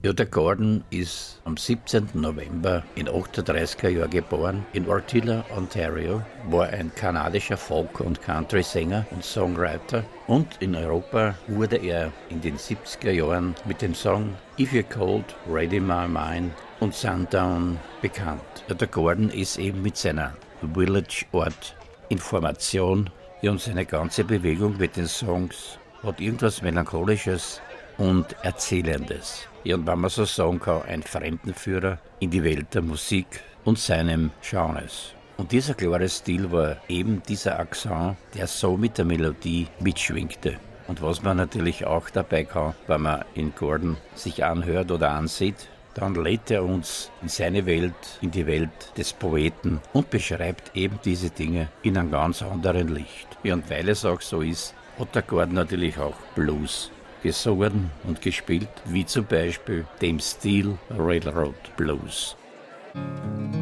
Ja, der Gordon ist am 17. November in 38er Jahren geboren in Ortilla, Ontario, war ein kanadischer Folk- und Country-Sänger und Songwriter und in Europa wurde er in den 70er Jahren mit dem Song If You're Cold, Ready My Mind und Sundown bekannt. Ja, der Gordon ist eben mit seiner Village-Art Information und seine ganze Bewegung mit den Songs hat irgendwas Melancholisches und Erzählendes. Ja, und wenn man so sagen kann, ein Fremdenführer in die Welt der Musik und seinem Genres. Und dieser klare Stil war eben dieser Akzent, der so mit der Melodie mitschwingte. Und was man natürlich auch dabei kann, wenn man in Gordon sich anhört oder ansieht, dann lädt er uns in seine Welt, in die Welt des Poeten und beschreibt eben diese Dinge in einem ganz anderen Licht. Ja, und weil es auch so ist, hat der Gordon natürlich auch Blues gesungen und gespielt, wie zum Beispiel dem Steel Railroad Blues.